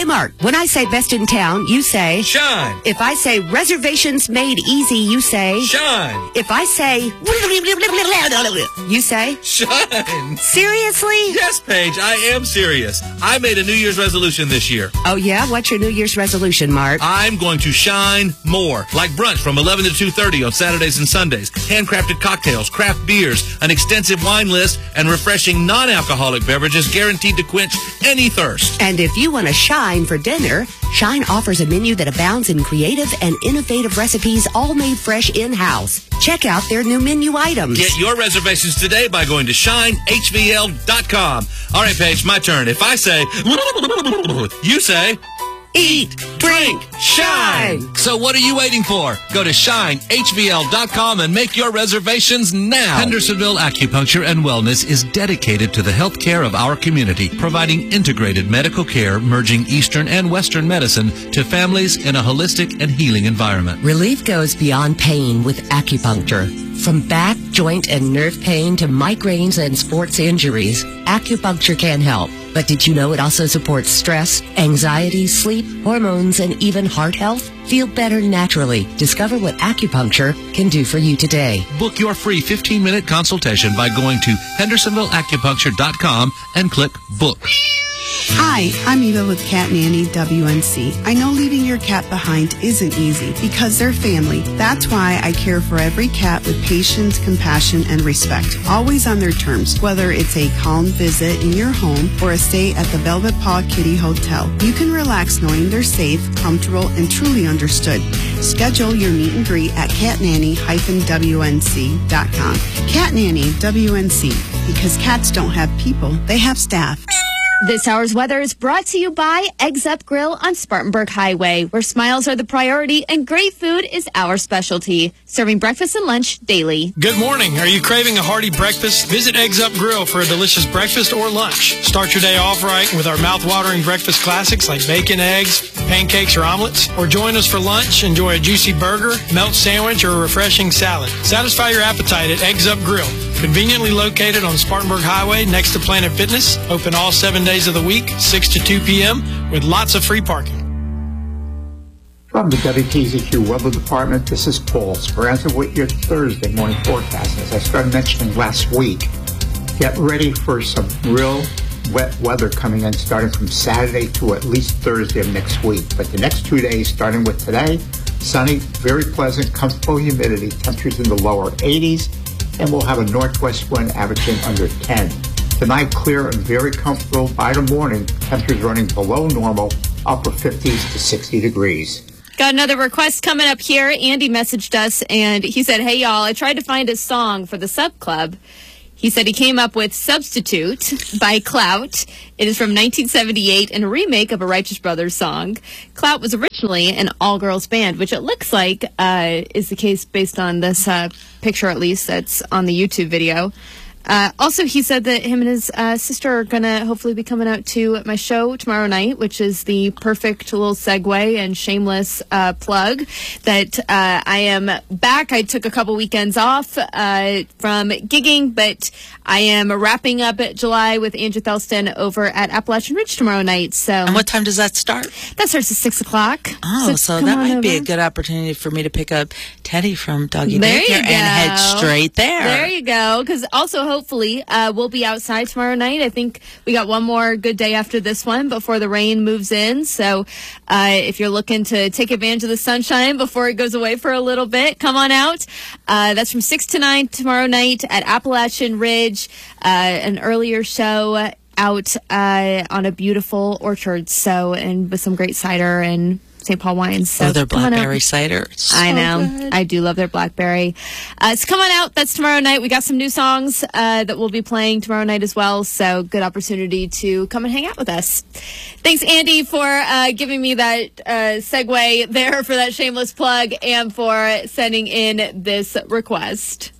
Mark, when I say best in town, you say... Shine. If I say reservations made easy, you say... Shine. If I say... You say... Shine. Seriously? Yes, Paige, I am serious. I made a New Year's resolution this year. Oh, yeah? What's your New Year's resolution, Mark? I'm going to shine more. Like brunch from 11 to 2:30 on Saturdays and Sundays. Handcrafted cocktails, craft beers, an extensive wine list, and refreshing non-alcoholic beverages guaranteed to quench any thirst. And if you want to shine for dinner, Shine offers a menu that abounds in creative and innovative recipes all made fresh in-house. Check out their new menu items. Get your reservations today by going to shinehvl.com. All right, Paige, my turn. If I say, you say... Eat, drink, shine. So what are you waiting for? Go to shinehvl.com and make your reservations now. Hendersonville Acupuncture and Wellness is dedicated to the health care of our community, providing integrated medical care merging Eastern and Western medicine to families in a holistic and healing environment. Relief goes beyond pain with acupuncture. From back, joint, and nerve pain to migraines and sports injuries, acupuncture can help. But did you know it also supports stress, anxiety, sleep, hormones, and even heart health? Feel better naturally. Discover what acupuncture can do for you today. Book your free 15-minute consultation by going to hendersonvilleacupuncture.com and click book. Hi, I'm Eva with Cat Nanny WNC. I know leaving your cat behind isn't easy because they're family. That's why I care for every cat with patience, compassion, and respect. Always on their terms, whether it's a calm visit in your home or a stay at the Velvet Paw Kitty Hotel. You can relax knowing they're safe, comfortable, and truly understood. Schedule your meet and greet at catnanny-WNC.com. Cat Nanny WNC, because cats don't have people, they have staff. This hour's weather is brought to you by Eggs Up Grill on Spartanburg Highway, where smiles are the priority and great food is our specialty. Serving breakfast and lunch daily. Good morning. Are you craving a hearty breakfast? Visit Eggs Up Grill for a delicious breakfast or lunch. Start your day off right with our mouth-watering breakfast classics like bacon, eggs, pancakes, or omelets. Or join us for lunch. Enjoy a juicy burger, melt sandwich, or a refreshing salad. Satisfy your appetite at Eggs Up Grill. Conveniently located on Spartanburg Highway next to Planet Fitness. Open all 7 days of the week, 6 to 2 p.m. with lots of free parking. From the WTZQ Weather Department, this is Paul Speranza with your Thursday morning forecast. As I started mentioning last week, get ready for some real wet weather coming in starting from Saturday to at least Thursday of next week. But the next 2 days, starting with today, sunny, very pleasant, comfortable humidity, temperatures in the lower 80s, and we'll have a northwest wind averaging under 10. Tonight, clear and very comfortable. By the morning, temperatures running below normal, upper 50s to 60 degrees. Got another request coming up here. Andy messaged us, and he said, hey, y'all, I tried to find a song for the Sub Club. He said he came up with Substitute by Clout. It is from 1978 and a remake of a Righteous Brothers song. Clout was originally an all-girls band, which it looks like is the case based on this picture, at least, that's on the YouTube video. Also, he said that him and his sister are going to hopefully be coming out to my show tomorrow night, which is the perfect little segue and shameless plug that I am back. I took a couple weekends off from gigging, but I am wrapping up July with Andrew Thelston over at Appalachian Ridge tomorrow night. So, and what time does that start? That starts at 6 o'clock. Oh, so that might be a good opportunity for me to pick up Teddy from Doggy Daycare and head straight there. There you go. Because also, hopefully, we'll be outside tomorrow night. I think we got one more good day after this one before the rain moves in. So if you're looking to take advantage of the sunshine before it goes away for a little bit, come on out. That's from 6 to 9 tomorrow night at Appalachian Ridge. An earlier show out on a beautiful orchard. So, and with some great cider and St. Paul wines. So their blackberry cider. I know. Good. I do love their blackberry. So come on out. That's tomorrow night. We got some new songs that we'll be playing tomorrow night as well. So good opportunity to come and hang out with us. Thanks, Andy, for giving me that segue there for that shameless plug and for sending in this request.